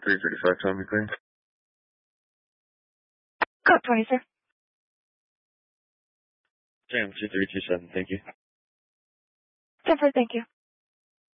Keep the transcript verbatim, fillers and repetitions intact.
three thirty-five, Tommy Clean. Code twenty, sir. Jam two three two seven, thank you. Jennifer, thank you.